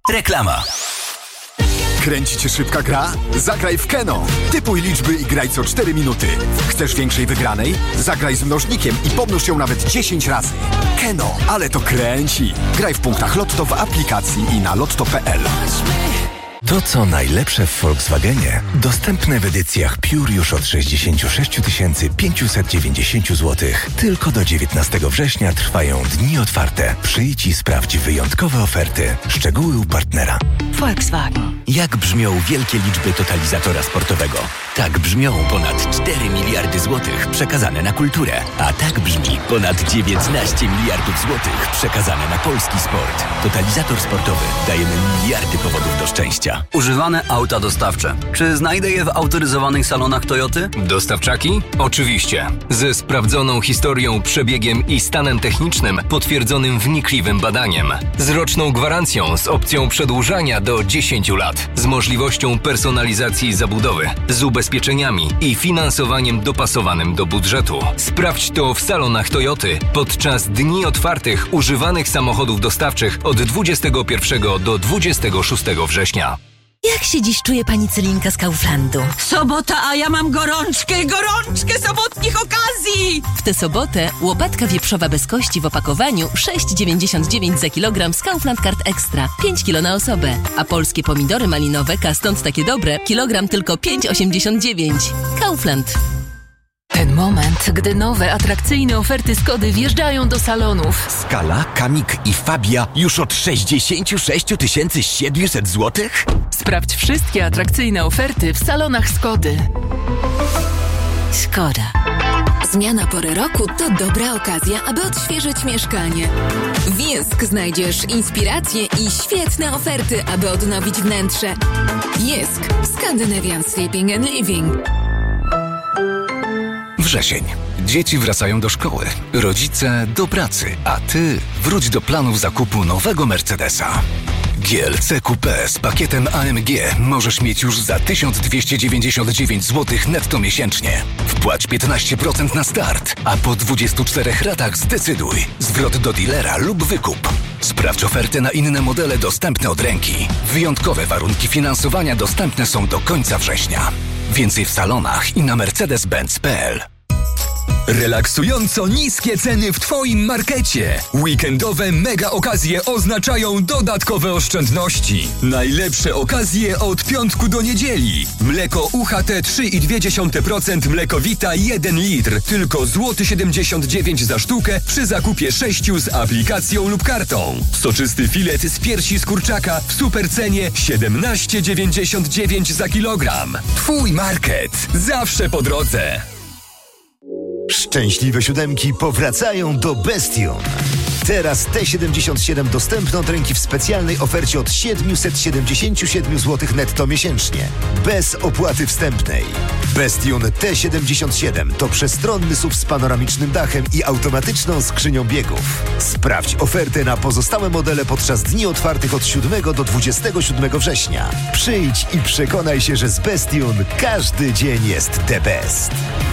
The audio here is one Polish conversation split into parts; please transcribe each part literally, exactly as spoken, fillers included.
Reklama. Kręci cię szybka gra? Zagraj w Keno. Typuj liczby i graj co cztery minuty. Chcesz większej wygranej? Zagraj z mnożnikiem i pomnóż ją nawet dziesięć razy. Keno, ale to kręci. Graj w punktach Lotto w aplikacji i na lotto kropka p l. To, co najlepsze w Volkswagenie, dostępne w edycjach Pure już od sześćdziesiąt sześć tysięcy pięćset dziewięćdziesiąt złotych. Tylko do dziewiętnastego września trwają dni otwarte. Przyjdź i sprawdź wyjątkowe oferty. Szczegóły u partnera. Volkswagen. Jak brzmią wielkie liczby totalizatora sportowego? Tak brzmią ponad cztery miliardy złotych przekazane na kulturę. A tak brzmi ponad dziewiętnaście miliardów złotych przekazane na polski sport. Totalizator sportowy. Dajemy miliardy powodów do szczęścia. Używane auta dostawcze. Czy znajdę je w autoryzowanych salonach Toyoty? Dostawczaki? Oczywiście. Ze sprawdzoną historią, przebiegiem i stanem technicznym potwierdzonym wnikliwym badaniem. Z roczną gwarancją z opcją przedłużania do dziesięciu lat. Z możliwością personalizacji zabudowy. Z ubezpieczeniami i finansowaniem dopasowanym do budżetu. Sprawdź to w salonach Toyoty podczas dni otwartych używanych samochodów dostawczych od dwudziestego pierwszego do dwudziestego szóstego września. Jak się dziś czuje pani Celinka z Kauflandu? Sobota, a ja mam gorączkę, gorączkę sobotnich okazji! W tę sobotę łopatka wieprzowa bez kości w opakowaniu sześć dziewięćdziesiąt dziewięć za kilogram z Kaufland Card Extra, pięć kilo na osobę. A polskie pomidory malinowe, Kastąd takie dobre, kilogram tylko pięć osiemdziesiąt dziewięć. Kaufland. Ten moment, gdy nowe, atrakcyjne oferty Skody wjeżdżają do salonów. Skala, Kamik i Fabia już od sześćdziesiąt sześć tysięcy siedemset złotych? Sprawdź wszystkie atrakcyjne oferty w salonach Skody. Skoda. Zmiana pory roku to dobra okazja, aby odświeżyć mieszkanie. W Jesk znajdziesz inspiracje i świetne oferty, aby odnowić wnętrze. Jesk. Scandinavian Sleeping and Living. Wrzesień. Dzieci wracają do szkoły, rodzice do pracy, a ty wróć do planów zakupu nowego Mercedesa. G L C Coupé z pakietem A M G możesz mieć już za tysiąc dwieście dziewięćdziesiąt dziewięć złotych netto miesięcznie. Wpłać piętnaście procent na start, a po dwudziestu czterech ratach zdecyduj. Zwrot do dealera lub wykup. Sprawdź ofertę na inne modele dostępne od ręki. Wyjątkowe warunki finansowania dostępne są do końca września. Więcej w salonach i na mercedes benz kropka p l. Relaksująco niskie ceny w Twoim markecie. Weekendowe mega okazje oznaczają dodatkowe oszczędności. Najlepsze okazje od piątku do niedzieli. Mleko U H T trzy i dwie dziesiąte procent Mlekowita jeden litr. Tylko złoty siedemdziesiąt dziewięć za sztukę przy zakupie sześciu z aplikacją lub kartą. Soczysty filet z piersi z kurczaka w supercenie siedemnaście dziewięćdziesiąt dziewięć za kilogram. Twój market. Zawsze po drodze. Szczęśliwe siódemki powracają do Bestion. Teraz T siedemdziesiąt siedem dostępne od ręki w specjalnej ofercie od siedemset siedemdziesiąt siedem złotych netto miesięcznie. Bez opłaty wstępnej. Bestion T siedemdziesiąt siedem to przestronny S U V z panoramicznym dachem i automatyczną skrzynią biegów. Sprawdź ofertę na pozostałe modele podczas dni otwartych od siódmego do dwudziestego siódmego września. Przyjdź i przekonaj się, że z Bestion każdy dzień jest the best.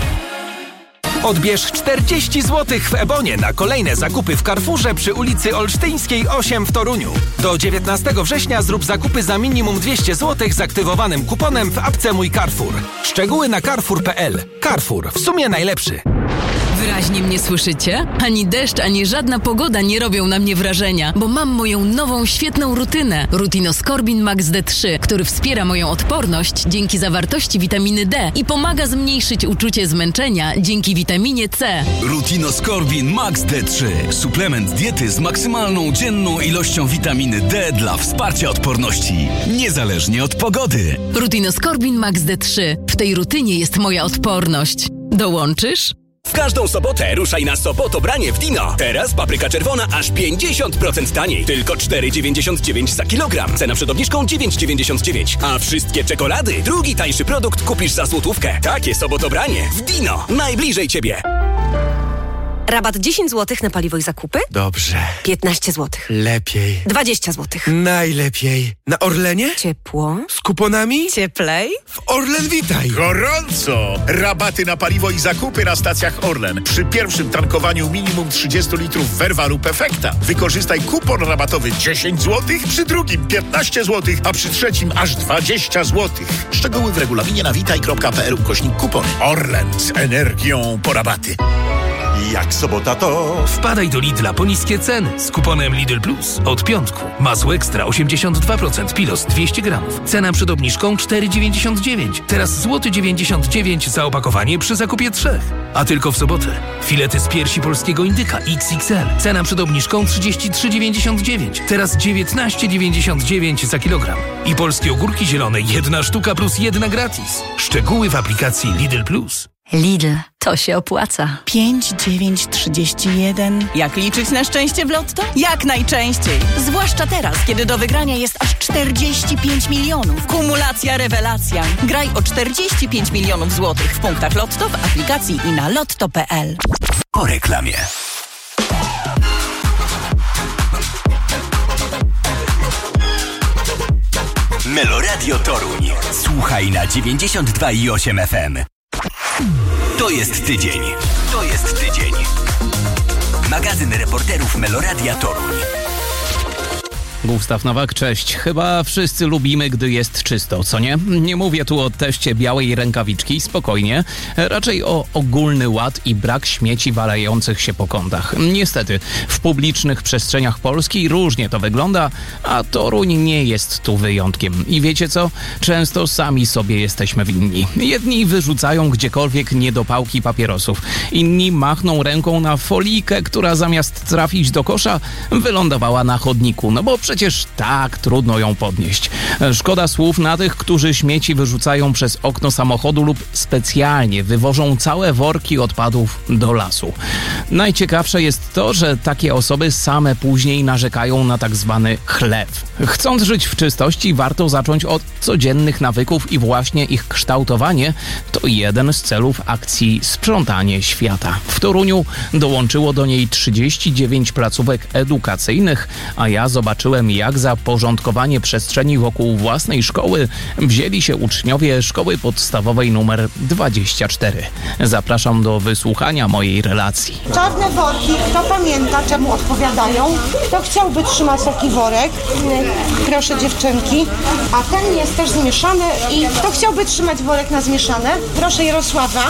Odbierz czterdzieści złotych w Ebonie na kolejne zakupy w Carrefourze przy ulicy Olsztyńskiej osiem w Toruniu. Do dziewiętnastego września zrób zakupy za minimum dwieście złotych z aktywowanym kuponem w apce Mój Carrefour. Szczegóły na carrefour kropka p l. Carrefour. W sumie najlepszy. Wyraźnie mnie słyszycie? Ani deszcz, ani żadna pogoda nie robią na mnie wrażenia, bo mam moją nową, świetną rutynę. Rutinoskorbin Max D trzy, który wspiera moją odporność dzięki zawartości witaminy D i pomaga zmniejszyć uczucie zmęczenia dzięki witaminie C. Rutinoskorbin Max D trzy. Suplement diety z maksymalną dzienną ilością witaminy D dla wsparcia odporności, niezależnie od pogody. Rutinoskorbin Max D trzy. W tej rutynie jest moja odporność. Dołączysz? W każdą sobotę ruszaj na Sobotobranie w Dino. Teraz papryka czerwona aż pięćdziesiąt procent taniej. Tylko cztery dziewięćdziesiąt dziewięć za kilogram. Cena przed obniżką dziewięć dziewięćdziesiąt dziewięć. A wszystkie czekolady, drugi tańszy produkt kupisz za złotówkę. Takie Sobotobranie w Dino. Najbliżej Ciebie. Rabat dziesięć złotych na paliwo i zakupy? Dobrze. piętnaście złotych. Lepiej. dwadzieścia złotych. Najlepiej. Na Orlenie? Ciepło. Z kuponami? Cieplej. W Orlen Witaj. Gorąco! Rabaty na paliwo i zakupy na stacjach Orlen. Przy pierwszym tankowaniu minimum trzydzieści litrów Vervalu Perfecta. Wykorzystaj kupon rabatowy dziesięć złotych, przy drugim piętnaście złotych, a przy trzecim aż dwadzieścia złotych. Szczegóły w regulaminie na witaj kropka p l ukośnik kupony. Orlen z energią po rabaty. Jak sobota to... Wpadaj do Lidla po niskie ceny z kuponem Lidl Plus. Od piątku. Masło ekstra osiemdziesiąt dwa procent, Pilos dwieście gramów. Cena przed obniżką cztery dziewięćdziesiąt dziewięć. Teraz złoty dziewięćdziesiąt dziewięć za opakowanie przy zakupie trzech. A tylko w sobotę. Filety z piersi polskiego indyka X X L. Cena przed obniżką trzydzieści trzy dziewięćdziesiąt dziewięć. Teraz dziewiętnaście dziewięćdziesiąt dziewięć za kilogram. I polskie ogórki zielone jedna sztuka plus jedna gratis. Szczegóły w aplikacji Lidl Plus. Lidl, to się opłaca. pięć, dziewięć, trzydzieści jeden. Jak liczyć na szczęście w Lotto? Jak najczęściej. Zwłaszcza teraz, kiedy do wygrania jest aż czterdzieści pięć milionów. Kumulacja rewelacja. Graj o czterdzieści pięć milionów złotych w punktach Lotto, w aplikacji i na lotto kropka p l. Po reklamie. Meloradio Toruń. Słuchaj na dziewięćdziesiąt dwa i osiem F M. To jest tydzień. To jest tydzień. Magazyn reporterów Meloradia Toruń. Gustaw Nowak, cześć. Chyba wszyscy lubimy, gdy jest czysto, co nie? Nie mówię tu o teście białej rękawiczki, spokojnie. Raczej o ogólny ład i brak śmieci walejących się po kątach. Niestety, w publicznych przestrzeniach Polski różnie to wygląda, a Toruń nie jest tu wyjątkiem. I wiecie co? Często sami sobie jesteśmy winni. Jedni wyrzucają gdziekolwiek niedopałki papierosów, inni machną ręką na folijkę, która zamiast trafić do kosza, wylądowała na chodniku, no bo przecież Przecież tak trudno ją podnieść. Szkoda słów na tych, którzy śmieci wyrzucają przez okno samochodu lub specjalnie wywożą całe worki odpadów do lasu. Najciekawsze jest to, że takie osoby same później narzekają na tak zwany chlew. Chcąc żyć w czystości, warto zacząć od codziennych nawyków i właśnie ich kształtowanie to jeden z celów akcji Sprzątanie Świata. W Toruniu dołączyło do niej trzydzieści dziewięć placówek edukacyjnych, a ja zobaczyłem, jak za porządkowanie przestrzeni wokół własnej szkoły wzięli się uczniowie szkoły podstawowej numer dwadzieścia cztery. Zapraszam do wysłuchania mojej relacji. Czarne worki, kto pamięta, czemu odpowiadają? Kto chciałby trzymać taki worek? Proszę dziewczynki. A ten jest też zmieszany i kto chciałby trzymać worek na zmieszane? Proszę Jarosława.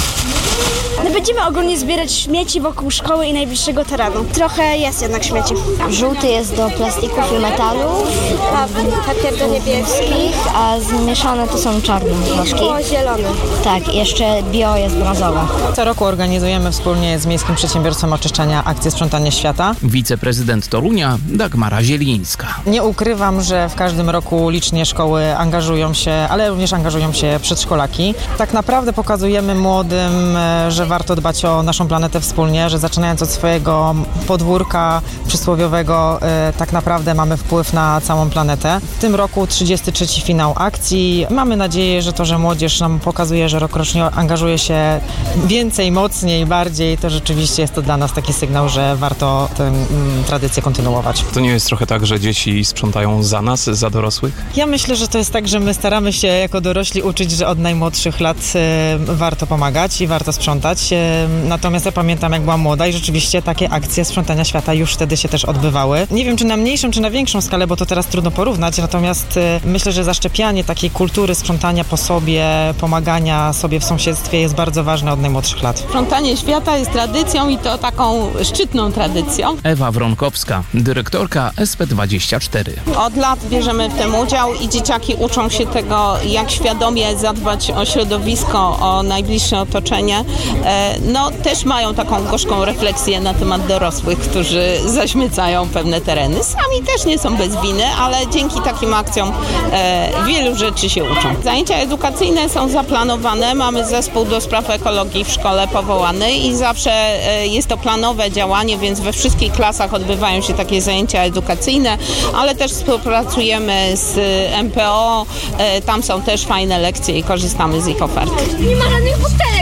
No będziemy ogólnie zbierać śmieci wokół szkoły i najbliższego terenu. Trochę jest jednak śmieci. Żółty jest do plastików i metalów, a papier do niebieskich, a zmieszane to są czarne worki. O, zielony. Tak, jeszcze bio jest brązowe. Co roku organizujemy wspólnie z Miejskim Przedsiębiorstwem Oczyszczania akcję Sprzątanie Świata. Wiceprezydent Torunia Dagmara Zielińska. Nie ukrywam, że w każdym roku licznie szkoły angażują się, ale również angażują się przedszkolaki. Tak naprawdę pokazujemy młodym, że warto dbać o naszą planetę wspólnie, że zaczynając od swojego podwórka przysłowiowego tak naprawdę mamy wpływ na całą planetę. W tym roku trzydziesty trzeci finał akcji. Mamy nadzieję, że to, że młodzież nam pokazuje, że rokrocznie angażuje się więcej, mocniej, bardziej, to rzeczywiście jest to dla nas taki sygnał, że warto tę mm, tradycję kontynuować. To nie jest trochę tak, że dzieci sprzątają za nas, za dorosłych? Ja myślę, że to jest tak, że my staramy się jako dorośli uczyć, że od najmłodszych lat y, warto pomagać i warto sprzątać. Y, natomiast ja pamiętam, jak byłam młoda i rzeczywiście takie akcje Sprzątania Świata już wtedy się też odbywały. Nie wiem, czy na mniejszą, czy na większą skalę, bo to teraz trudno porównać, natomiast y, myślę, że zaszczepianie takiej kultury sprzątania po sobie, pomagania sobie w sąsiedztwie jest bardzo ważne od najmłodszych lat. Sprzątanie Świata jest tradycją i to taką szczytną tradycją. Ewa Wronkowska, dyrektorka S P dwadzieścia cztery. Od lat bierzemy w tym udział i dzieciaki uczą się tego, jak świadomie zadbać o środowisko, o najbliższe otoczenie. No też mają taką gorzką refleksję na temat dorosłych, którzy zaśmiecają pewne tereny. Sami też nie są bez winy, ale dzięki takim akcjom e, wielu rzeczy się uczą. Zajęcia edukacyjne są zaplanowane, mamy zespół do spraw ekologii w szkole powołany i zawsze e, jest to planowe działanie, więc we wszystkich klasach odbywają się takie zajęcia edukacyjne, ale też współpracujemy z M P O, e, tam są też fajne lekcje i korzystamy z ich oferty. Nie ma żadnych butelek, ale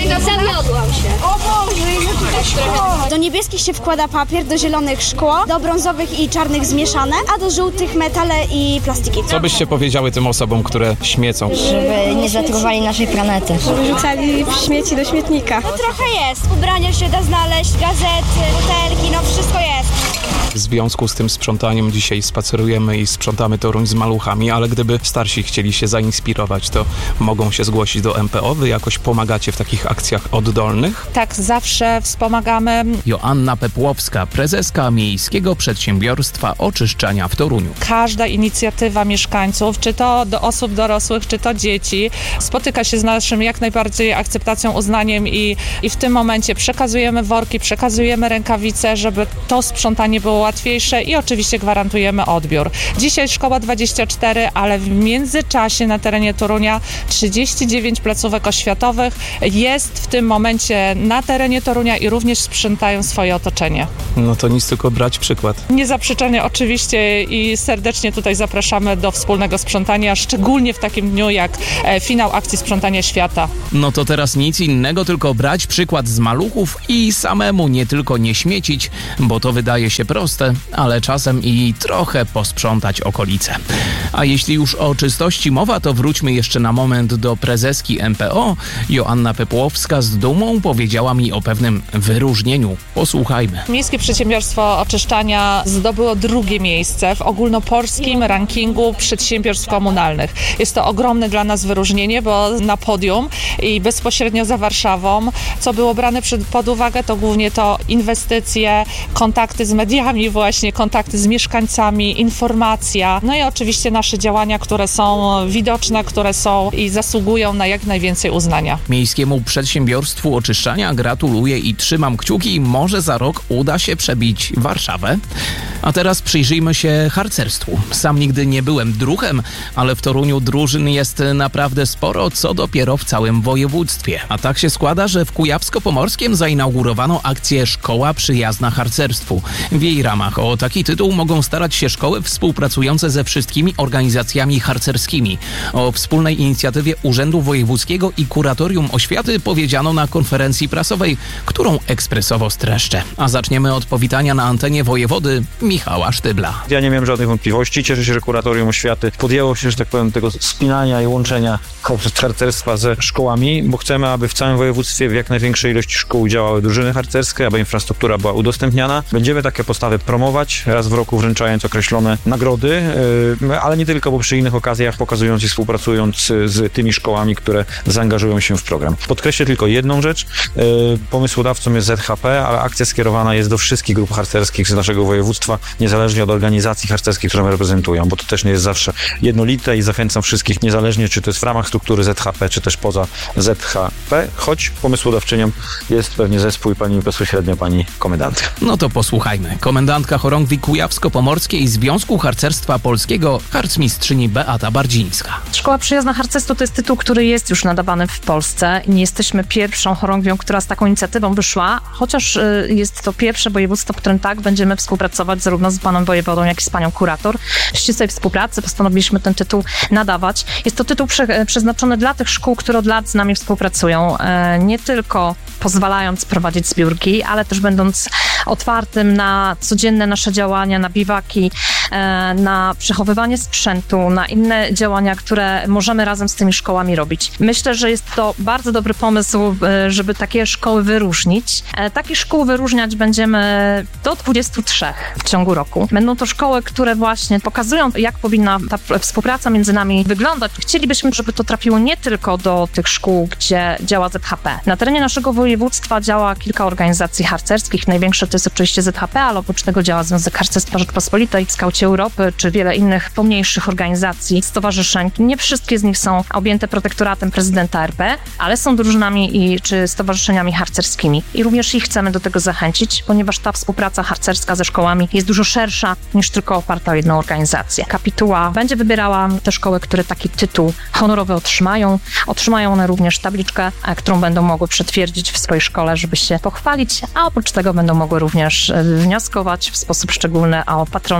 Zawiodłam się. O Boże, ile tutaj szkło. Do niebieskich się wkłada papier, do zielonych szkło, do brązowych i czarnych zmieszane, a do żółtych metale i plastiki. Co byście powiedziały tym osobom, które śmiecą? Żeby nie zatrowali naszej planety. Żeby rzucali śmieci do śmietnika. No trochę jest. Ubrania się da znaleźć, gazety, butelki, no wszystko jest. W związku z tym sprzątaniem dzisiaj spacerujemy i sprzątamy Toruń z maluchami, ale gdyby starsi chcieli się zainspirować, to mogą się zgłosić do M P O. Wy jakoś pomagacie w takich akcjach oddolnych? Tak, zawsze wspomagamy. Joanna Pepłowska, prezeska Miejskiego Przedsiębiorstwa Oczyszczania w Toruniu. Każda inicjatywa mieszkańców, czy to do osób dorosłych, czy to dzieci, spotyka się z naszym jak najbardziej akceptacją, uznaniem i, i w tym momencie przekazujemy worki, przekazujemy rękawice, żeby to sprzątanie było łatwiejsze i oczywiście gwarantujemy odbiór. Dzisiaj szkoła dwadzieścia cztery, ale w międzyczasie na terenie Torunia trzydzieści dziewięć placówek oświatowych jest w tym momencie na terenie Torunia i również sprzątają swoje otoczenie. No to nic, tylko brać przykład. Niezaprzeczenie oczywiście i serdecznie tutaj zapraszamy do wspólnego sprzątania, szczególnie w takim dniu jak e, finał akcji sprzątania świata. No to teraz nic innego, tylko brać przykład z maluchów i samemu nie tylko nie śmiecić, bo to wydaje się proste, ale czasem i trochę posprzątać okolice. A jeśli już o czystości mowa, to wróćmy jeszcze na moment do prezeski M P O. Joanna Pepłowska z dumą powiedziała mi o pewnym wyróżnieniu. Posłuchajmy. Miejskie Przedsiębiorstwo Oczyszczania zdobyło drugie miejsce w ogólnopolskim rankingu przedsiębiorstw komunalnych. Jest to ogromne dla nas wyróżnienie, bo na podium i bezpośrednio za Warszawą, co było brane pod uwagę, to głównie to inwestycje, kontakty z mediami właśnie, kontakty z mieszkańcami, informacja, no i oczywiście nasze działania, które są widoczne, które są i zasługują na jak najwięcej uznania. Miejskiemu Przedsiębiorstwu Oczyszczania gratuluję i trzymam kciuki, może za rok uda się przebić Warszawę. A teraz przyjrzyjmy się harcerstwu. Sam nigdy nie byłem druhem, ale w Toruniu drużyn jest naprawdę sporo, co dopiero w całym województwie. A tak się składa, że w Kujawsko-Pomorskiem zainaugurowano akcję Szkoła Przyjazna Harcerstwu. W jej ramach o taki tytuł mogą starać się szkoły współpracujące ze wszystkimi organizacjami harcerskimi. O wspólnej inicjatywie Urzędu Wojewódzkiego i Kuratorium Oświaty powiedziano na konferencji prasowej, którą ekspresowo streszczę. A zaczniemy od powitania na antenie wojewody Michała Sztybla. Ja nie miałem żadnych wątpliwości. Cieszę się, że Kuratorium Oświaty podjęło się, że tak powiem, tego spinania i łączenia harcerstwa ze szkołami, bo chcemy, aby w całym województwie w jak największej ilości szkół działały drużyny harcerskie, aby infrastruktura była udostępniana. Będziemy takie postawy promować, raz w roku wręczając określone nagrody, yy, ale nie tylko, bo przy innych okazjach pokazując i współpracując z tymi szkołami, które zaangażują się w program. Podkreślę tylko jedną rzecz. Yy, pomysłodawcą jest Z H P, ale akcja skierowana jest do wszystkich grup harcerskich z naszego województwa, niezależnie od organizacji harcerskich, które reprezentują, bo to też nie jest zawsze jednolite i zachęcam wszystkich, niezależnie czy to jest w ramach struktury Z H P, czy też poza Z H P, choć pomysłodawczynią jest pewnie zespół i pani bezpośrednio pani komendantka. No to posłuchajmy. Komendantka Chorągwi Kujawsko-Pomorskiej Związku Harcerstwa Polskiego, harcmistrzyni Beata Bardzińska. Szkoła Przyjazna Harcerstwu to jest tytuł, który jest już nadawany w Polsce. Nie jesteśmy pierwszą chorągwią, która z taką inicjatywą wyszła, chociaż jest to pierwsze województwo, w którym tak będziemy współpracować zarówno z panem wojewodą, jak i z panią kurator. W ścisłej współpracy postanowiliśmy ten tytuł nadawać. Jest to tytuł prze, przeznaczony dla tych szkół, które od lat z nami współpracują. E, nie tylko pozwalając prowadzić zbiórki, ale też będąc otwartym na codzienne nasze działania, na biwaki, e, na przechowywanie sprzętu, na inne działania, które możemy razem z tymi szkołami robić. Myślę, że jest to bardzo dobry pomysł, e, żeby takie szkoły wyróżnić. E, takich szkół wyróżniać będziemy do dwudziestu trzech w ciągu roku. Będą to szkoły, które właśnie pokazują, jak powinna ta współpraca między nami wyglądać. Chcielibyśmy, żeby to trafiło nie tylko do tych szkół, gdzie działa Z H P. Na terenie naszego województwa działa kilka organizacji harcerskich. Największe to jest oczywiście Z H P, ale oprócz tego działa Związek Harcerstwa Rzeczpospolitej, Skauci Europy, czy wiele innych pomniejszych organizacji, stowarzyszeń. Nie wszystkie z nich są objęte protektoratem prezydenta R P, ale są drużynami i czy stowarzyszeniami harcerskimi. I również ich chcemy do tego zachęcić, ponieważ ta współpraca harcerska ze szkołami jest dużo szersza niż tylko oparta o jedną organizację. Kapituła będzie wybierała te szkoły, które taki tytuł honorowy otrzymają. Otrzymają one również tabliczkę, którą będą mogły przetwierdzić w swojej szkole, żeby się pochwalić, a oprócz tego będą mogły również wnioskować w sposób szczególny o patronat na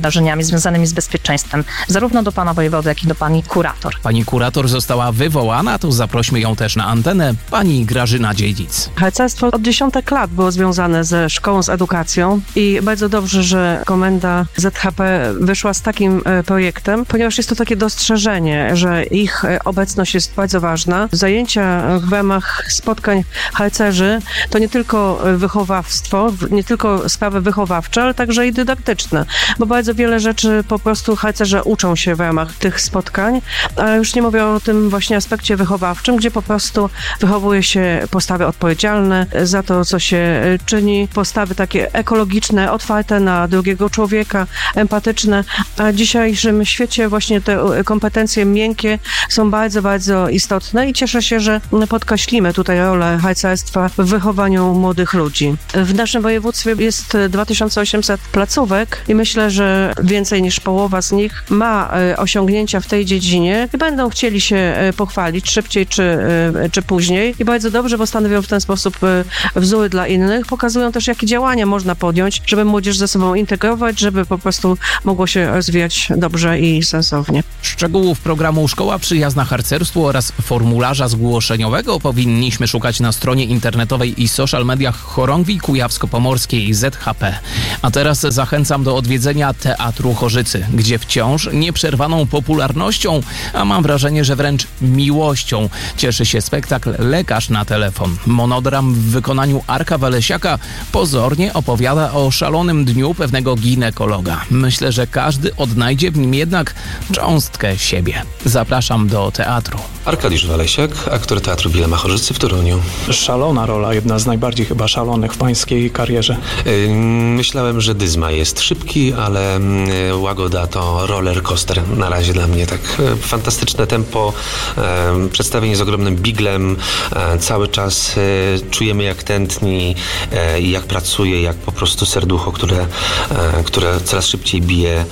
wydarzeniami związanymi z bezpieczeństwem, zarówno do pana wojewody, jak i do pani kurator. Pani kurator została wywołana, to zaprośmy ją też na antenę, pani Grażyna Dziedzic. Harcerstwo od dziesiątek lat było związane ze szkołą, z edukacją i bardzo dobrze, że Komenda Z H P wyszła z takim projektem, ponieważ jest to takie dostrzeżenie, że ich obecność jest bardzo ważna. Zajęcia w ramach spotkań harcerzy to nie tylko wychowawstwo, nie tylko sprawy wychowawcze, ale także i dydaktyczne, bo bardzo wiele rzeczy po prostu harcerze uczą się w ramach tych spotkań, ale już nie mówię o tym właśnie aspekcie wychowawczym, gdzie po prostu wychowuje się postawy odpowiedzialne za to, co się czyni, postawy takie ekologiczne, otwarte na drugiego człowieka, empatyczne, a w dzisiejszym świecie właśnie te kompetencje miękkie są bardzo, bardzo istotne i cieszę się, że podkreślimy tutaj rolę harcerstwa w wychowaniu młodych ludzi. W naszym województwie jest dwa tysiące osiemset placówek i myślę, że więcej niż połowa z nich ma osiągnięcia w tej dziedzinie i będą chcieli się pochwalić szybciej czy, czy później i bardzo dobrze, bo stanowią w ten sposób wzór dla innych, pokazują też, jakie działania można podjąć, żeby młodzież ze sobą integrować, żeby po prostu mogło się rozwijać dobrze i sensownie. Szczegółów programu Szkoła Przyjazna Harcerstwu oraz formularza zgłoszeniowego powinniśmy szukać na stronie internetowej i social mediach Chorągwi Kujawsko-Pomorskiej Z H P. A teraz zachęcam do odwiedzenia Teatru Chorzycy, gdzie wciąż nieprzerwaną popularnością, a mam wrażenie, że wręcz miłością cieszy się spektakl Lekarz na telefon. Monodram w wykonaniu Arka Walesiaka pozornie opowiada o szalonym dniu pewnego ginekologa. Myślę, że każdy odnajdzie w nim jednak cząstkę siebie. Zapraszam do teatru. Arkadiusz Walesiak, aktor Teatru Wilema Chorzycy w Toruniu. Szalona rola, jedna z najbardziej chyba szalonych w pańskiej karierze. Myślałem, że Dyzma jest szybki, ale Łagoda to roller coaster na razie dla mnie. Tak fantastyczne tempo, przedstawienie z ogromnym biglem, cały czas czujemy, jak tętni i jak pracuje, jak po prostu serducho, które, które coraz szybciej bije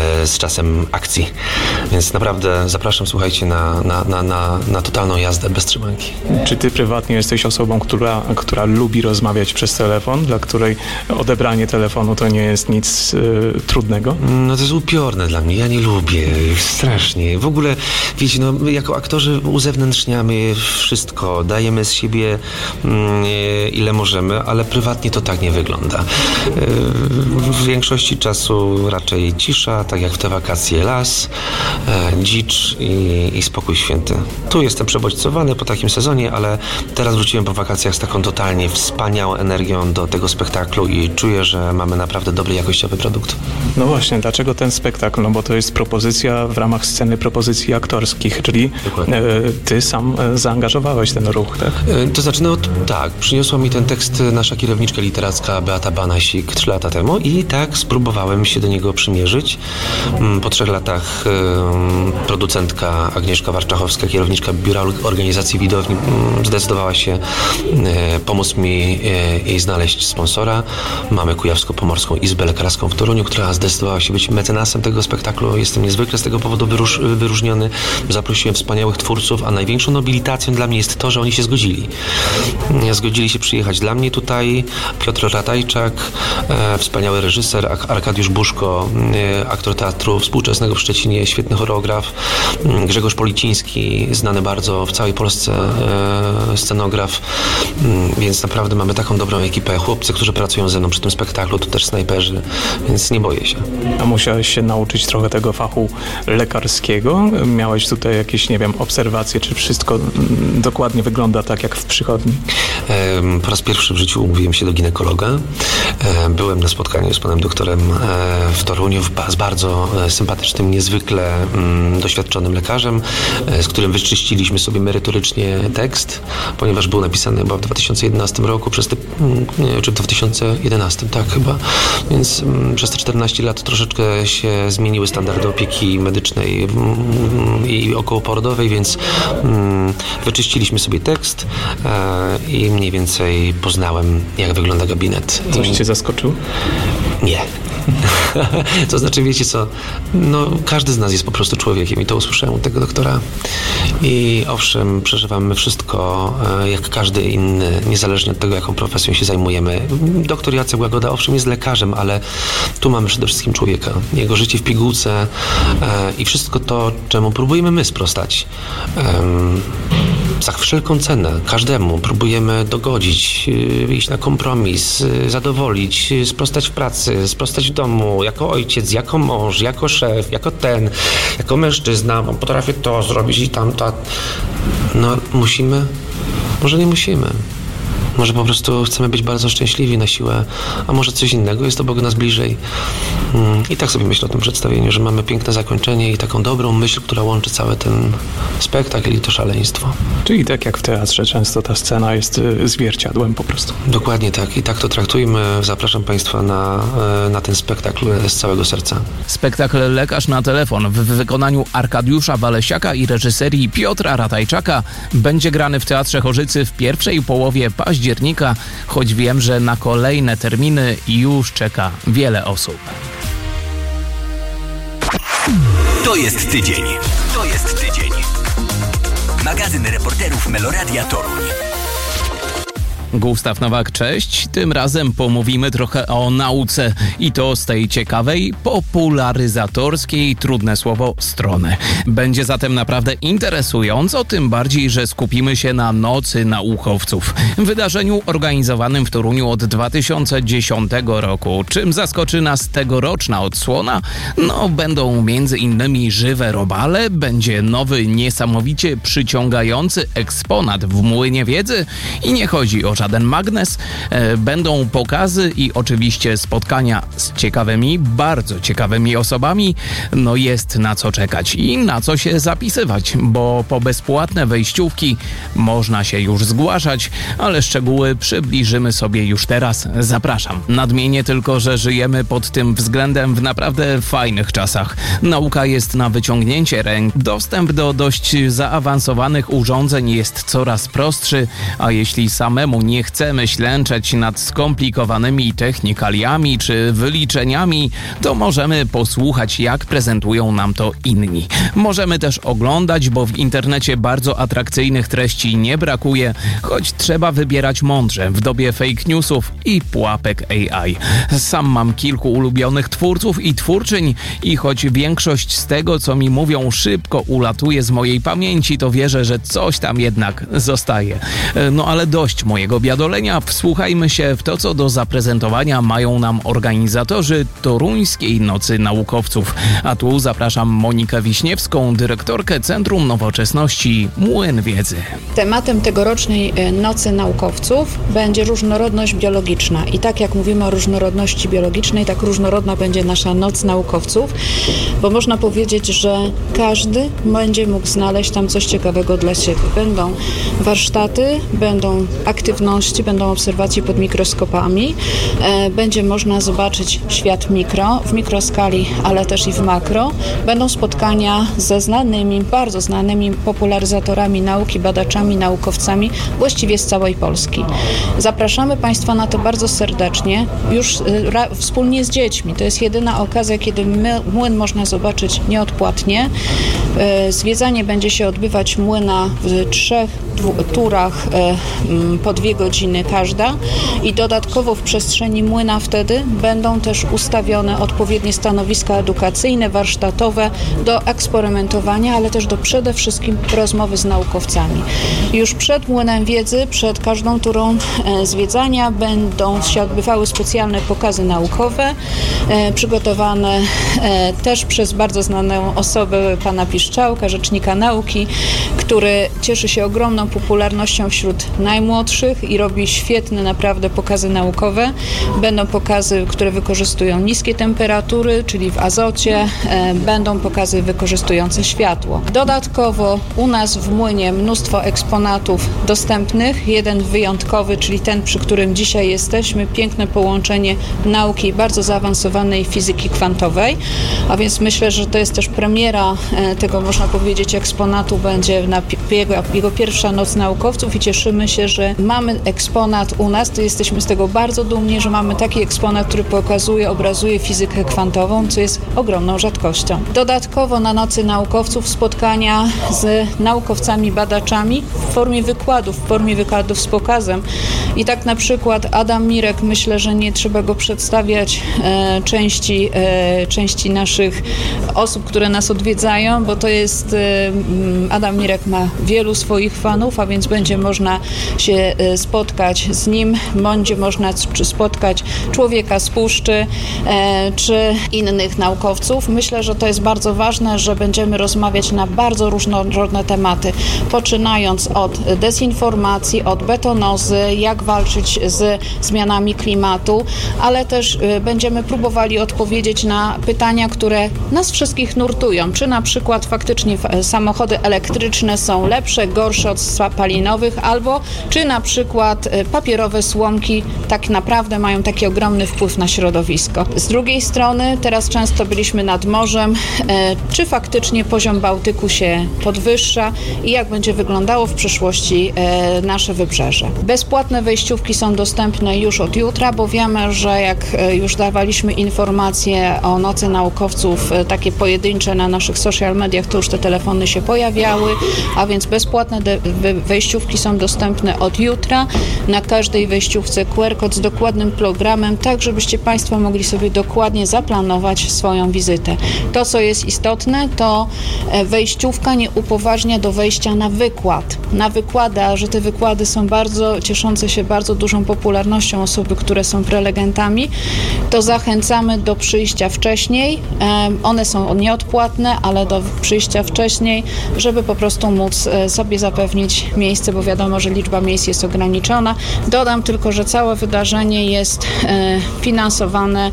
z czasem akcji. Więc naprawdę zapraszam, słuchajcie, na, na, na, na, na totalną jazdę bez trzymanki. Czy ty prywatnie jesteś osobą, która, która lubi rozmawiać przez telefon, dla której odebranie telefonu to nie jest nic y, trudnego? No to jest upiorne dla mnie, ja nie lubię, strasznie. W ogóle, wiecie, no my jako aktorzy uzewnętrzniamy wszystko, dajemy z siebie y, ile możemy, ale prywatnie to tak nie wygląda. Y, w większości czasu raczej cisza, tak jak w te wakacje las, y, dzicz i, i spokój święty. Tu jestem przebodźcowany po takim sezonie, ale teraz wróciłem po wakacjach z taką totalnie wspaniałą energią do tego spektaklu i czuję, że mamy naprawdę dobry, jakościowy produkt. No właśnie, dlaczego ten spektakl? No bo to jest propozycja w ramach sceny propozycji aktorskich, czyli e, ty sam e, zaangażowałeś ten ruch, tak? E, to znaczy, no tak, przyniosła mi ten tekst nasza kierowniczka literacka Beata Banasik trzy lata temu i tak spróbowałem się do niego przymierzyć. Po trzech latach e, producentka Agnieszka Warczachowska, kierowniczka Biura Organizacji Widowni, zdecydowała się e, pomóc mi e, i znaleźć sponsora. Mamy Kujawsko-Pomorską Izbę Lekarską w Toruniu, która zdecydowała się być mecenasem tego spektaklu. Jestem niezwykle z tego powodu wyróż, wyróżniony. Zaprosiłem wspaniałych twórców, a największą nobilitacją dla mnie jest to, że oni się zgodzili. Zgodzili się przyjechać dla mnie tutaj. Piotr Ratajczak, e, wspaniały reżyser, Arkadiusz Buszko, e, aktor teatru współczesnego w Szczecinie, świetny choreograf, Grzegorz Policiński, znany bardzo w całej Polsce e, scenograf, więc naprawdę mamy taką dobrą ekipę. Chłopcy, którzy pracują ze mną przy tym spektaklu, to też snajperzy, więc nie boję się. A musiałeś się nauczyć trochę tego fachu lekarskiego? Miałeś tutaj jakieś, nie wiem, obserwacje, czy wszystko dokładnie wygląda tak, jak w przychodni? E, po raz pierwszy w życiu umówiłem się do ginekologa. E, byłem na spotkaniu z panem doktorem e, w Toruniu, z bardzo sympatycznym, niezwykle m, doświadczonym lekarzem, e, z którym wyczyściliśmy sobie merytorycznie tekst, ponieważ był napisany chyba w dwa tysiące jedenastym roku, przez te, nie, czy w dwa tysiące jedenastym, tak chyba, więc m, przez te czternaście lat troszeczkę się zmieniły standardy opieki medycznej m, i okołoporodowej, więc m, wyczyściliśmy sobie tekst e, i mniej więcej poznałem, jak wygląda gabinet. Coś cię zaskoczył? Nie. To znaczy, wiecie co, no każdy z nas jest po prostu człowiekiem i to usłyszałem od tego doktora. I owszem, przeżywamy wszystko jak każdy inny, niezależnie od tego, jaką profesją się zajmujemy. Doktor Jacek Łagoda owszem jest lekarzem, ale tu mamy przede wszystkim człowieka. Jego życie w pigułce i wszystko to, czemu próbujemy my sprostać. Za wszelką cenę, każdemu próbujemy dogodzić, iść na kompromis, zadowolić, sprostać w pracy, sprostać w domu, jako ojciec, jako mąż, jako szef, jako ten, jako mężczyzna, bo potrafię to zrobić i tamto. No musimy? Może nie musimy. Może po prostu chcemy być bardzo szczęśliwi na siłę, a może coś innego jest do Boga nas bliżej. I tak sobie myślę o tym przedstawieniu, że mamy piękne zakończenie i taką dobrą myśl, która łączy cały ten spektakl i to szaleństwo. Czyli tak jak w teatrze, często ta scena jest zwierciadłem po prostu. Dokładnie tak i tak to traktujmy. Zapraszam Państwa na, na ten spektakl z całego serca. Spektakl Lekarz na telefon w wykonaniu Arkadiusza Walesiaka i reżyserii Piotra Ratajczaka będzie grany w Teatrze Chorzycy w pierwszej połowie października, choć wiem, że na kolejne terminy już czeka wiele osób. To jest tydzień. To jest tydzień. Magazyn reporterów Meloradia Toruń. Gustaw Nowak, cześć. Tym razem pomówimy trochę o nauce i to z tej ciekawej, popularyzatorskiej, trudne słowo, strony. Będzie zatem naprawdę interesująco, tym bardziej, że skupimy się na Nocy Naukowców. Wydarzeniu organizowanym w Toruniu od dwa tysiące dziesiątego roku. Czym zaskoczy nas tegoroczna odsłona? No, będą między innymi żywe robale, będzie nowy, niesamowicie przyciągający eksponat w Młynie Wiedzy i nie chodzi o żaden magnes. E, będą pokazy i oczywiście spotkania z ciekawymi, bardzo ciekawymi osobami. No jest na co czekać i na co się zapisywać, bo po bezpłatne wejściówki można się już zgłaszać, ale szczegóły przybliżymy sobie już teraz. Zapraszam. Nadmienię tylko, że żyjemy pod tym względem w naprawdę fajnych czasach. Nauka jest na wyciągnięcie ręk. Dostęp do dość zaawansowanych urządzeń jest coraz prostszy, a jeśli samemu nie chcemy ślęczeć nad skomplikowanymi technikaliami czy wyliczeniami, to możemy posłuchać, jak prezentują nam to inni. Możemy też oglądać, bo w internecie bardzo atrakcyjnych treści nie brakuje, choć trzeba wybierać mądrze w dobie fake newsów i pułapek A I. Sam mam kilku ulubionych twórców i twórczyń i choć większość z tego, co mi mówią, szybko ulatuje z mojej pamięci, to wierzę, że coś tam jednak zostaje. No ale dość mojego biadolenia, wsłuchajmy się w to, co do zaprezentowania mają nam organizatorzy Toruńskiej Nocy Naukowców. A tu zapraszam Monikę Wiśniewską, dyrektorkę Centrum Nowoczesności Młyn Wiedzy. Tematem tegorocznej Nocy Naukowców będzie różnorodność biologiczna i tak jak mówimy o różnorodności biologicznej, tak różnorodna będzie nasza Noc Naukowców, bo można powiedzieć, że każdy będzie mógł znaleźć tam coś ciekawego dla siebie. Będą warsztaty, będą aktywności, będą obserwacje pod mikroskopami, e, będzie można zobaczyć świat mikro, w mikroskali, ale też i w makro. Będą spotkania ze znanymi, bardzo znanymi popularyzatorami nauki, badaczami, naukowcami, właściwie z całej Polski. Zapraszamy Państwa na to bardzo serdecznie, już e, ra, wspólnie z dziećmi. To jest jedyna okazja, kiedy my, młyn można zobaczyć nieodpłatnie. E, zwiedzanie będzie się odbywać młyna w trzech dwu, turach e, po dwie godziny każda i dodatkowo w przestrzeni młyna wtedy będą też ustawione odpowiednie stanowiska edukacyjne, warsztatowe do eksperymentowania, ale też do przede wszystkim rozmowy z naukowcami. Już przed Młynem Wiedzy, przed każdą turą e, zwiedzania będą się odbywały specjalne pokazy naukowe, e, przygotowane e, też przez bardzo znaną osobę, pana Piszczałka, rzecznika nauki, który cieszy się ogromną popularnością wśród najmłodszych i robi świetne naprawdę pokazy naukowe. Będą pokazy, które wykorzystują niskie temperatury, czyli w azocie. E, będą pokazy wykorzystujące światło. Dodatkowo u nas w Młynie mnóstwo eksponatów dostępnych. Jeden wyjątkowy, czyli ten, przy którym dzisiaj jesteśmy. Piękne połączenie nauki bardzo zaawansowanej fizyki kwantowej. A więc myślę, że to jest też premiera e, tego ważnego, można powiedzieć, eksponatu będzie na jego, jego pierwsza Noc Naukowców i cieszymy się, że mamy eksponat u nas, to jesteśmy z tego bardzo dumni, że mamy taki eksponat, który pokazuje, obrazuje fizykę kwantową, co jest ogromną rzadkością. Dodatkowo na Nocy Naukowców spotkania z naukowcami, badaczami w formie wykładów, w formie wykładów z pokazem. I tak na przykład Adam Mirek, myślę, że nie trzeba go przedstawiać e, części, e, części naszych osób, które nas odwiedzają, bo to jest e, Adam Mirek ma wielu swoich fanów, a więc będzie można się e, spotkać z nim, będzie można spotkać człowieka z puszczy e, czy innych naukowców. Myślę, że to jest bardzo ważne, że będziemy rozmawiać na bardzo różnorodne tematy, poczynając od dezinformacji, od betonozy, jak walczyć z zmianami klimatu, ale też będziemy próbowali odpowiedzieć na pytania, które nas wszystkich nurtują. Czy na przykład faktycznie samochody elektryczne są lepsze, gorsze od spalinowych, albo czy na przykład papierowe słomki tak naprawdę mają taki ogromny wpływ na środowisko. Z drugiej strony, teraz często byliśmy nad morzem, czy faktycznie poziom Bałtyku się podwyższa i jak będzie wyglądało w przyszłości nasze wybrzeże. Bezpłatne wejściówki są dostępne już od jutra, bo wiemy, że jak już dawaliśmy informacje o Nocy Naukowców, takie pojedyncze na naszych social mediach, to już te telefony się pojawiały, a więc bezpłatne wejściówki są dostępne od jutra. Na każdej wejściówce Q R kod z dokładnym programem, tak żebyście Państwo mogli sobie dokładnie zaplanować swoją wizytę. To, co jest istotne, to wejściówka nie upoważnia do wejścia na wykład. Na wykłady, a że te wykłady są bardzo cieszące się bardzo dużą popularnością osoby, które są prelegentami, to zachęcamy do przyjścia wcześniej. One są nieodpłatne, ale do przyjścia wcześniej, żeby po prostu móc sobie zapewnić miejsce, bo wiadomo, że liczba miejsc jest ograniczona. Dodam tylko, że całe wydarzenie jest finansowane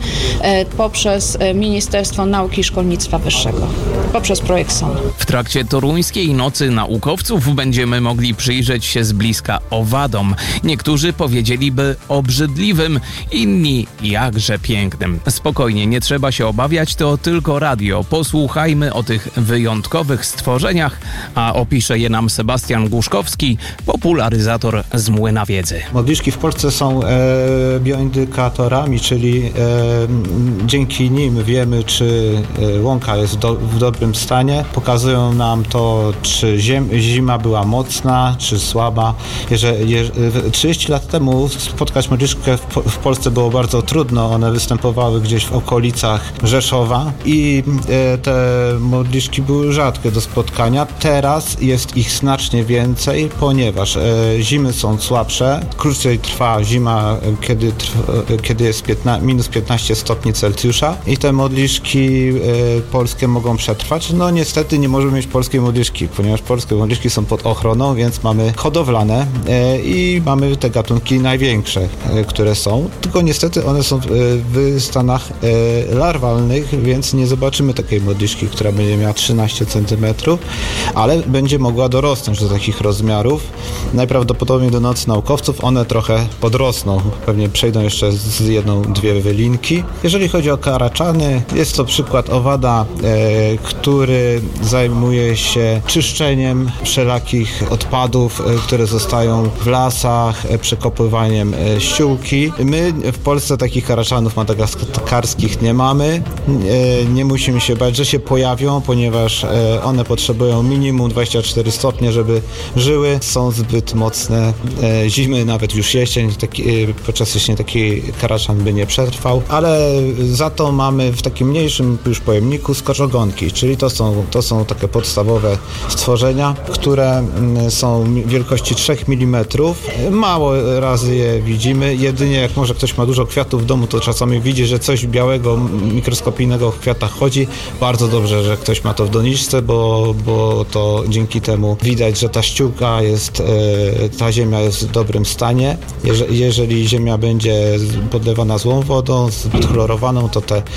poprzez Ministerstwo Nauki i Szkolnictwa Wyższego, poprzez projekt S O N. W trakcie toruńskiej Nocy Naukowców będziemy mogli przyjrzeć się z bliska owadom. Niektórzy powiedzieliby obrzydliwym, inni jakże pięknym. Spokojnie, nie trzeba się obawiać, to tylko radio. Posłuchajmy o tych wyjątkowych stworzeniach, a opisze je nam Sebastian Głuszkowski, popularyzator z Młyna Wiedzy. Modliszki w Polsce są e, bioindykatorami, czyli e, dzięki nim wiemy, czy łąka jest do, w dobrym stanie. Pokazują nam to, czy ziem, zima była mocna, czy słaba. Jeżeli, je, trzydzieści lat temu spotkać modliszkę w, w Polsce było bardzo trudno. One występowały gdzieś w okolicach Rzeszowa i e, te modliszki były rzadkie do spotkania. Teraz jest ich znacznie więcej, ponieważ e, zimy są słabsze. Krócej trwa zima, kiedy, trwa, kiedy jest piętnaście, minus piętnaście stopni Celsjusza i te modliszki e, polskie mogą przetrwać. No niestety nie możemy mieć polskiej modliszki, ponieważ polskie modliszki są pod ochroną, więc mamy hodowlane e, i mamy te gatunki największe, e, które są. Tylko niestety one są e, w stanach e, larwalnych, więc nie zobaczymy takiej modliszki, która będzie miała trzynaście centymetrów, ale będzie mogła dorosnąć do takich rozmiarów. Najprawdopodobniej do Nocy Naukowców one trochę podrosną. Pewnie przejdą jeszcze z jedną, dwie wylinki. Jeżeli chodzi o karaczany, jest to przykład owada, e, który zajmuje się czyszczeniem wszelakich odpadów, e, które zostają w lasach, e, przekopywaniem e, ściółki. My w Polsce takich karaczanów madagaskarskich nie mamy. E, nie musimy się bać, że się pojawią, ponieważ e, one potrzebują minimum dwadzieścia cztery stopnie, żeby żyły. Są zbyt mocne e, zimy, nawet już jesień. Taki, e, podczas jesieni taki karaczan by nie przetrwał, ale za to mamy w takim mniejszym już pojemniku skoczogonki, czyli to są, to są takie podstawowe stworzenia, które są wielkości trzy milimetry. Mało razy je widzimy, jedynie jak może ktoś ma dużo kwiatów w domu, to czasami widzi, że coś białego, mikroskopijnego w kwiatach chodzi. Bardzo dobrze, że ktoś ma to w doniczce, bo, bo to dzięki temu widać, że ta ściółka jest, ta ziemia jest w dobrym stanie. Jeżeli, jeżeli ziemia będzie podlewana złą wodą, zbyt chlorowaną, to te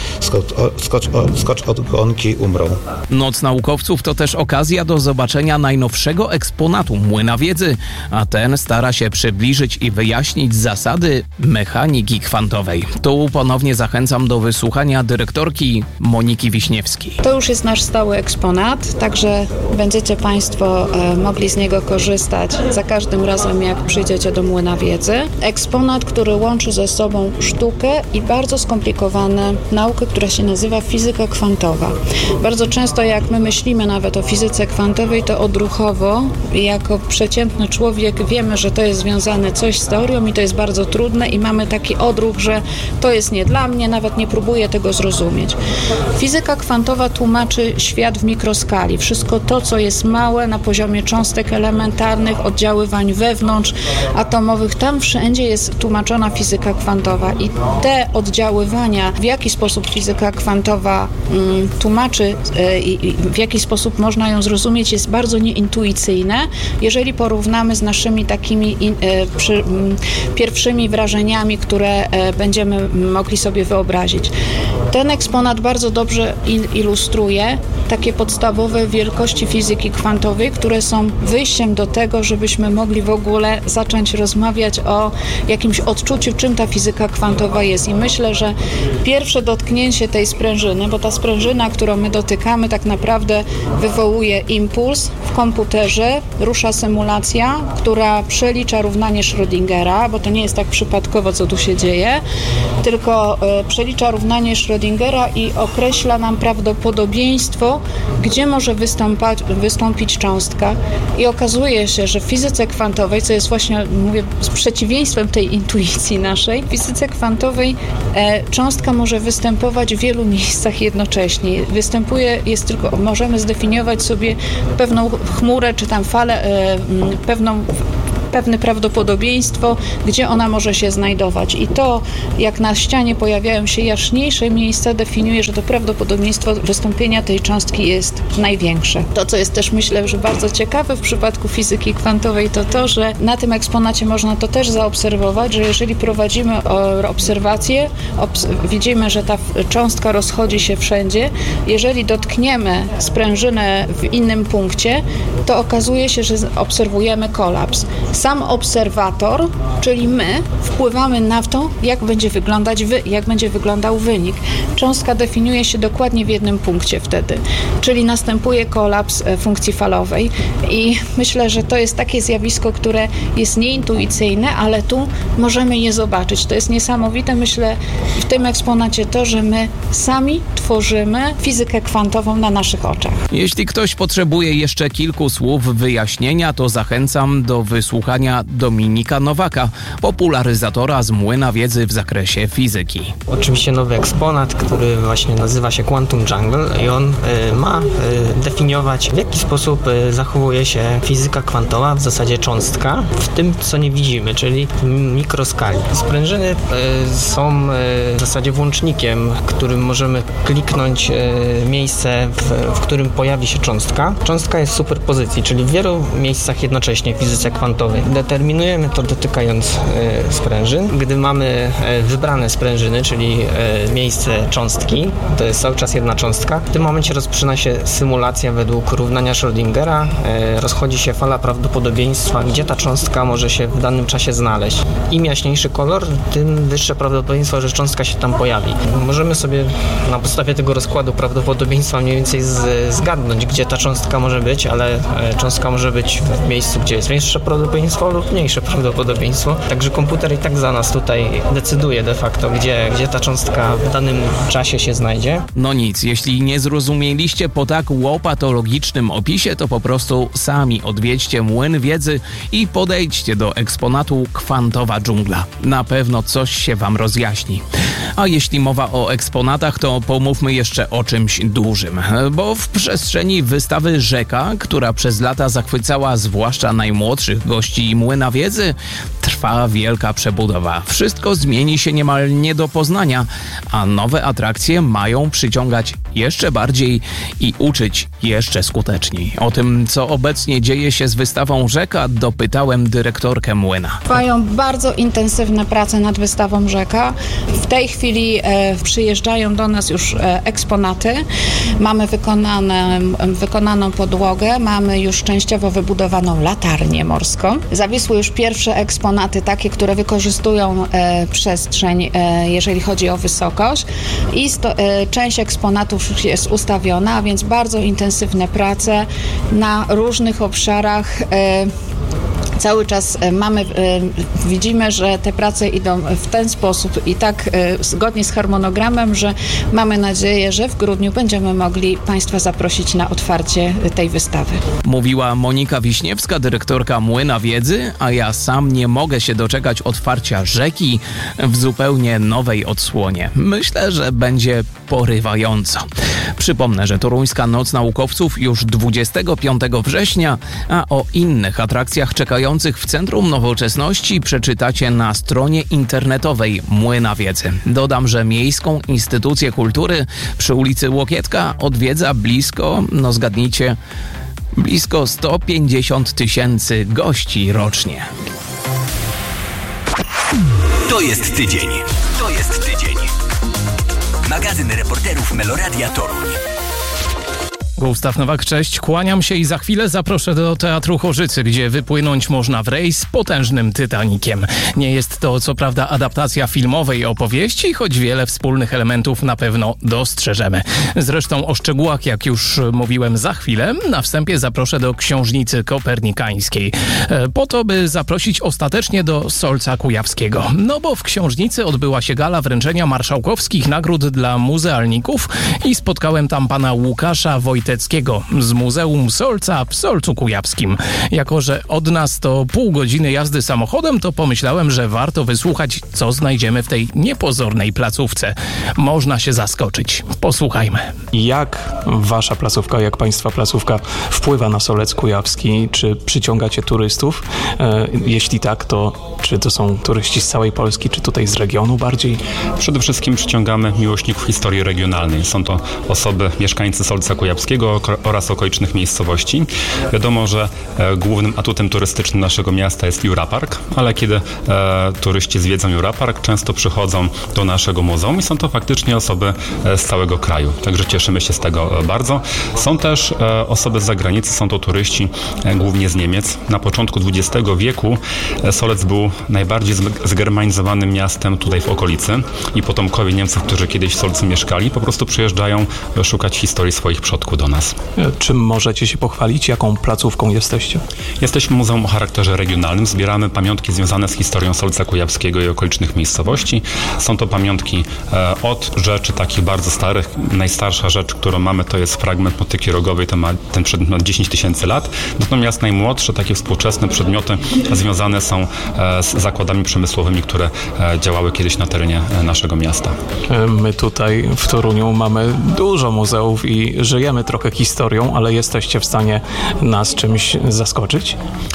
skoczogonki umrą. Noc Naukowców to też okazja do zobaczenia najnowszego eksponatu Młyna Wiedzy, a ten stara się przybliżyć i wyjaśnić zasady mechaniki kwantowej. Tu ponownie zachęcam do wysłuchania dyrektorki Moniki Wiśniewskiej. To już jest nasz stały eksponat, także będziecie Państwo e, mogli z niego korzystać za każdym razem, jak przyjdziecie do Młyna Wiedzy. Eksponat, który łączy ze sobą sztukę i bardzo skomplikowane naukę, która się nazywa fizyka kwantowa. Bardzo często jak my myślimy nawet o fizyce kwantowej, to odruchowo, jako przeciętny człowiek wiemy, że to jest związane coś z teorią i to jest bardzo trudne i mamy taki odruch, że to jest nie dla mnie, nawet nie próbuję tego zrozumieć. Fizyka kwantowa tłumaczy świat w mikroskali. Wszystko to, co jest małe na poziomie cząstek elementarnych, oddziaływań wewnątrz atomowych, tam wszędzie jest tłumaczona fizyka kwantowa i te oddziaływania, w jaki sposób fizyka kwantowa mm, tłumaczy y, i w jaki sposób można ją zrozumieć, jest bardzo nieintuicyjne, jeżeli porównamy z naszymi takimi in, y, przy, y, pierwszymi wrażeniami, które y, będziemy mogli sobie wyobrazić. Ten eksponat bardzo dobrze il, ilustruje takie podstawowe wielkości fizyki kwantowej, które są wyjściem do tego, żebyśmy mogli w ogóle zacząć rozmawiać o jakimś odczuciu, czym ta fizyka kwantowa jest. I myślę, że pierwsze dotknięcie tej sprężyny, bo ta sprężyna, którą my dotykamy, tak naprawdę wywołuje impuls w komputerze, rusza symulacja, która przelicza równanie Schrödingera, bo to nie jest tak przypadkowo, co tu się dzieje, tylko y, przelicza równanie Schrödingera i określa nam prawdopodobieństwo, gdzie może wystąpać, wystąpić cząstka. I okazuje się, że w fizyce kwantowej, co jest właśnie, mówię, z przeciwieństwem tej intuicji naszej, w fizyce kwantowej e, cząstka może występować w wielu miejscach jednocześnie. Występuje, jest tylko, możemy zdefiniować sobie pewną chmurę, czy tam falę, e, pewną pewne prawdopodobieństwo, gdzie ona może się znajdować. I to, jak na ścianie pojawiają się jaśniejsze miejsca, definiuje, że to prawdopodobieństwo wystąpienia tej cząstki jest największe. To, co jest też, myślę, że bardzo ciekawe w przypadku fizyki kwantowej, to to, że na tym eksponacie można to też zaobserwować, że jeżeli prowadzimy obserwację, obs- widzimy, że ta cząstka rozchodzi się wszędzie. Jeżeli dotkniemy sprężynę w innym punkcie, to okazuje się, że obserwujemy kolaps. Sam obserwator, czyli my, wpływamy na to, jak będzie wyglądać wy, jak będzie wyglądał wynik. Cząstka definiuje się dokładnie w jednym punkcie wtedy, czyli następuje kolaps funkcji falowej i myślę, że to jest takie zjawisko, które jest nieintuicyjne, ale tu możemy je zobaczyć. To jest niesamowite, myślę, w tym eksponacie to, że my sami tworzymy fizykę kwantową na naszych oczach. Jeśli ktoś potrzebuje jeszcze kilku słów wyjaśnienia, to zachęcam do wysłuchania Dominika Nowaka, popularyzatora z Młyna Wiedzy w zakresie fizyki. Oczywiście nowy eksponat, który właśnie nazywa się Quantum Jungle i on y, ma y, definiować, w jaki sposób y, zachowuje się fizyka kwantowa, w zasadzie cząstka, w tym, co nie widzimy, czyli w mikroskali. Sprężyny y, są y, w zasadzie włącznikiem, którym możemy kliknąć y, miejsce, w, w którym pojawi się cząstka. Cząstka jest w superpozycji, czyli w wielu miejscach jednocześnie w fizyce kwantowej. Determinujemy to dotykając e, sprężyn. Gdy mamy e, wybrane sprężyny, czyli e, miejsce cząstki, to jest cały czas jedna cząstka, w tym momencie rozpoczyna się symulacja według równania Schrödingera. E, rozchodzi się fala prawdopodobieństwa, gdzie ta cząstka może się w danym czasie znaleźć. Im jaśniejszy kolor, tym wyższe prawdopodobieństwo, że cząstka się tam pojawi. Możemy sobie na podstawie tego rozkładu prawdopodobieństwa mniej więcej z, zgadnąć, gdzie ta cząstka może być, ale e, cząstka może być w miejscu, gdzie jest większe prawdopodobieństwo lub mniejsze prawdopodobieństwo. Także komputer i tak za nas tutaj decyduje de facto, gdzie, gdzie ta cząstka w danym czasie się znajdzie. No nic, jeśli nie zrozumieliście po tak łopatologicznym opisie, to po prostu sami odwiedźcie Młyn Wiedzy i podejdźcie do eksponatu Kwantowa dżungla. Na pewno coś się wam rozjaśni. A jeśli mowa o eksponatach, to pomówmy jeszcze o czymś dużym, bo w przestrzeni wystawy Rzeka, która przez lata zachwycała zwłaszcza najmłodszych gości Młyna Wiedzy, trwa wielka przebudowa. Wszystko zmieni się niemal nie do poznania, a nowe atrakcje mają przyciągać jeszcze bardziej i uczyć jeszcze skuteczniej. O tym, co obecnie dzieje się z wystawą Rzeka, dopytałem dyrektorkę Młyna. Trwają bardzo intensywne prace nad wystawą Rzeka. W tej chwili e, przyjeżdżają do nas już e, eksponaty. Mamy wykonane, wykonaną podłogę, mamy już częściowo wybudowaną latarnię morską. Zawisły już pierwsze eksponaty, takie, które wykorzystują e, przestrzeń, e, jeżeli chodzi o wysokość i sto, e, część eksponatów już jest ustawiona, a więc bardzo intensywne prace na różnych obszarach. E, Cały czas mamy, widzimy, że te prace idą w ten sposób i tak zgodnie z harmonogramem, że mamy nadzieję, że w grudniu będziemy mogli Państwa zaprosić na otwarcie tej wystawy. Mówiła Monika Wiśniewska, dyrektorka Młyna Wiedzy, a ja sam nie mogę się doczekać otwarcia Rzeki w zupełnie nowej odsłonie. Myślę, że będzie porywająco. Przypomnę, że Toruńska Noc Naukowców już dwudziestego piątego września, a o innych atrakcjach czekających w Centrum Nowoczesności przeczytacie na stronie internetowej Młyna Wiedzy. Dodam, że Miejską Instytucję Kultury przy ulicy Łokietka odwiedza blisko, no zgadnijcie, blisko sto pięćdziesiąt tysięcy gości rocznie. To jest tydzień. To jest tydzień. Magazyn reporterów Meloradia Toruń. Gustaw Nowak, cześć, kłaniam się i za chwilę zaproszę do Teatru Chorzycy, gdzie wypłynąć można w rejs potężnym Titanikiem. Nie jest to co prawda adaptacja filmowej opowieści, choć wiele wspólnych elementów na pewno dostrzeżemy. Zresztą o szczegółach, jak już mówiłem, za chwilę. Na wstępie zaproszę do Książnicy Kopernikańskiej, po to, by zaprosić ostatecznie do Solca Kujawskiego. No bo w Książnicy odbyła się gala wręczenia marszałkowskich nagród dla muzealników i spotkałem tam pana Łukasza Wojteckiego z Muzeum Solca w Solcu Kujawskim. Jako że od nas to pół godziny jazdy samochodem, to pomyślałem, że warto wysłuchać, co znajdziemy w tej niepozornej placówce. Można się zaskoczyć. Posłuchajmy. Jak wasza placówka, jak państwa placówka wpływa na Solec Kujawski? Czy przyciągacie turystów? E, jeśli tak, to czy to są turyści z całej Polski, czy tutaj z regionu bardziej? Przede wszystkim przyciągamy miłośników historii regionalnej. Są to osoby, mieszkańcy Solca Kujawskiego oraz okolicznych miejscowości. Wiadomo, że e, głównym atutem turystycznym naszego miasta jest Jurapark, ale kiedy e, turyści zwiedzą Jurapark, często przychodzą do naszego muzeum i są to faktycznie osoby e, z całego kraju. Także cieszymy się z tego e, bardzo. Są też e, osoby z zagranicy, są to turyści e, głównie z Niemiec. Na początku dwudziestego wieku e, Solec był najbardziej zgermanizowanym miastem tutaj w okolicy i potomkowie Niemców, którzy kiedyś w Solcu mieszkali, po prostu przyjeżdżają e, szukać historii swoich przodków do nas. Czym możecie się pochwalić? Jaką placówką jesteście? Jesteśmy muzeum o charakterze regionalnym. Zbieramy pamiątki związane z historią Solca Kujawskiego i okolicznych miejscowości. Są to pamiątki e, od rzeczy takich bardzo starych. Najstarsza rzecz, którą mamy, to jest fragment motyki rogowej. To ma, ten przedmiot ma dziesięć tysięcy lat. Natomiast najmłodsze, takie współczesne przedmioty związane są e, z zakładami przemysłowymi, które e, działały kiedyś na terenie e, naszego miasta. My tutaj w Toruniu mamy dużo muzeów i żyjemy trochę historią, ale jesteście w stanie nas czymś zaskoczyć?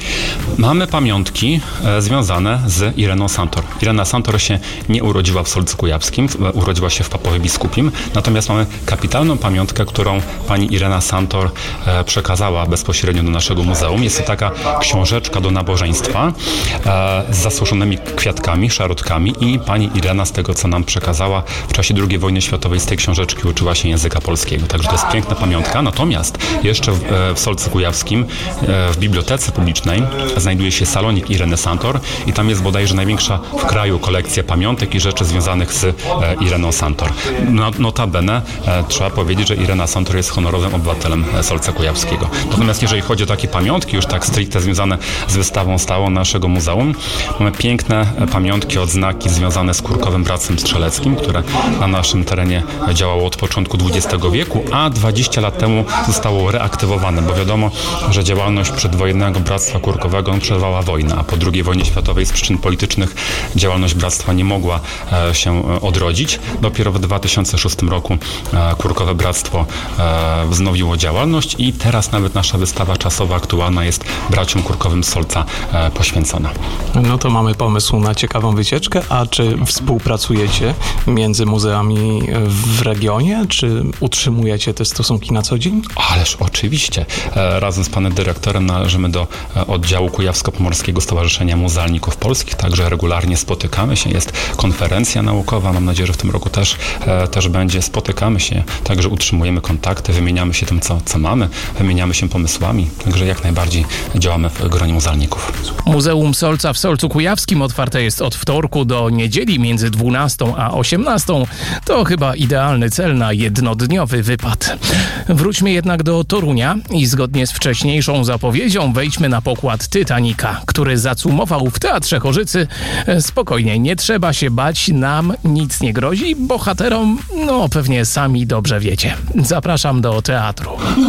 Mamy pamiątki e, związane z Ireną Santor. Irena Santor się nie urodziła w Solcu Kujawskim, e, urodziła się w Papowie Biskupim, natomiast mamy kapitalną pamiątkę, którą pani Irena Santor e, przekazała bezpośrednio do naszego muzeum. Jest to taka książeczka do nabożeństwa e, z zasuszonymi kwiatkami, szarotkami i pani Irena, z tego co nam przekazała, w czasie drugiej wojny światowej z tej książeczki uczyła się języka polskiego. Także to jest piękna pamiątka. Natomiast jeszcze w, w Solcu Kujawskim, w bibliotece publicznej znajduje się salonik Ireny Santor i tam jest bodajże największa w kraju kolekcja pamiątek i rzeczy związanych z Ireną Santor. Notabene trzeba powiedzieć, że Irena Santor jest honorowym obywatelem Solca Kujawskiego. Natomiast jeżeli chodzi o takie pamiątki już tak stricte związane z wystawą stałą naszego muzeum, mamy piękne pamiątki, odznaki związane z Kurkowym Bractwem Strzeleckim, które na naszym terenie działało od początku dwudziestego wieku, a dwadzieścia lat temu zostało reaktywowane, bo wiadomo, że działalność przedwojennego Bractwa Kurkowego przerwała wojnę, a po drugiej wojnie światowej z przyczyn politycznych działalność bractwa nie mogła e, się odrodzić. Dopiero w dwa tysiące szóstym roku e, Kurkowe Bractwo e, wznowiło działalność i teraz nawet nasza wystawa czasowa aktualna jest braciom Kurkowym z Solca e, poświęcona. No to mamy pomysł na ciekawą wycieczkę, a czy współpracujecie między muzeami w regionie, czy utrzymujecie te stosunki na co dzień? Ależ oczywiście. Razem z panem dyrektorem należymy do oddziału Kujawsko-Pomorskiego Stowarzyszenia Muzealników Polskich, także regularnie spotykamy się. Jest konferencja naukowa, mam nadzieję, że w tym roku też, też będzie. Spotykamy się, także utrzymujemy kontakty, wymieniamy się tym, co, co mamy, wymieniamy się pomysłami, także jak najbardziej działamy w gronie muzealników. Muzeum Solca w Solcu Kujawskim otwarte jest od wtorku do niedzieli między dwunastą a osiemnastą. To chyba idealny cel na jednodniowy wypad. Wróćmy jednak do Torunia i zgodnie z wcześniejszą zapowiedzią wejdźmy na pokład Titanica, który zacumował w Teatrze Chorzycy. Spokojnie, nie trzeba się bać, nam nic nie grozi, bohaterom, no pewnie sami dobrze wiecie. Zapraszam do teatru.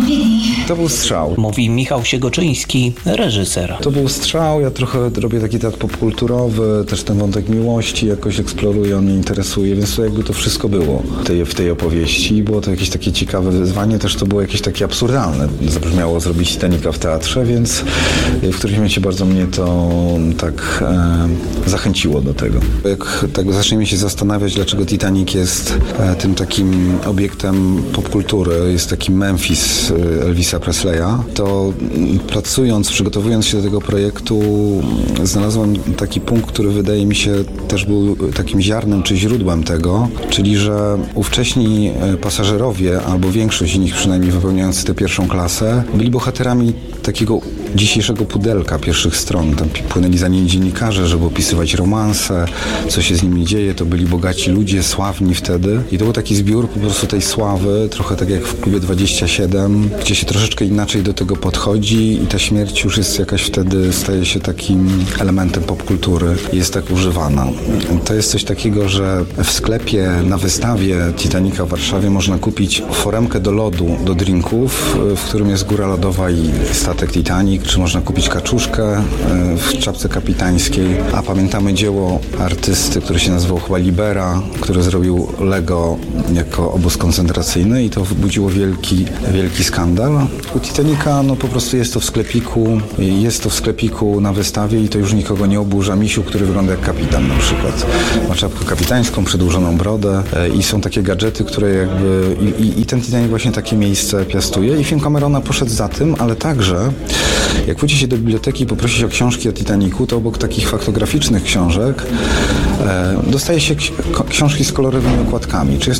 To był strzał. Mówi Michał Siegoczyński, reżyser. To był strzał, ja trochę robię taki teatr popkulturowy, też ten wątek miłości jakoś eksploruję, on mnie interesuje, więc to jakby to wszystko było w tej, w tej opowieści. Było to jakieś takie ciekawe wyzwanie, też to było jakieś takie absurdalne. Zabrzmiało zrobić Titanica w teatrze, więc w którymś momencie bardzo mnie to tak e, zachęciło do tego. Jak tak zaczniemy się zastanawiać, dlaczego Titanic jest e, tym takim obiektem popkultury, jest taki Memphis e, Elvisa Presleya, to pracując, przygotowując się do tego projektu, znalazłem taki punkt, który wydaje mi się też był takim ziarnem czy źródłem tego, czyli że ówcześni pasażerowie, albo większość z nich przynajmniej wypełniający tę pierwszą klasę, byli bohaterami takiego dzisiejszego pudelka pierwszych stron. Tam płynęli za nimi dziennikarze, żeby opisywać romanse, co się z nimi dzieje. To byli bogaci ludzie, sławni wtedy. I to był taki zbiór po prostu tej sławy, trochę tak jak w Klubie dwadzieścia siedem, gdzie się troszeczkę inaczej do tego podchodzi i ta śmierć już jest jakaś wtedy, staje się takim elementem popkultury i jest tak używana. To jest coś takiego, że w sklepie na wystawie Titanica w Warszawie można kupić foremkę do lodu, do drinków, w którym jest góra lodowa i statek Titanic, czy można kupić kaczuszkę w czapce kapitańskiej, a pamiętamy dzieło artysty, który się nazywał chyba Libera, który zrobił Lego jako obóz koncentracyjny i to wzbudziło wielki, wielki skandal. U Titanica no po prostu jest to w sklepiku, jest to w sklepiku na wystawie i to już nikogo nie oburza. Misiu, który wygląda jak kapitan na przykład. Ma czapkę kapitańską, przedłużoną brodę i są takie gadżety, które jakby i, i ten Titanic właśnie takie miejsce piastuje i film Camerona poszedł za tym, ale także jak pójdzie się do biblioteki i poprosić o książki o Titanicu, to obok takich faktograficznych książek e, dostaje się ksi- książki z kolorowymi okładkami. Czy jest